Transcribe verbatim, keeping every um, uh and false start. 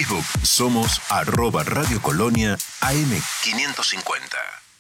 Facebook somos arroba Radio Colonia A M quinientos cincuenta.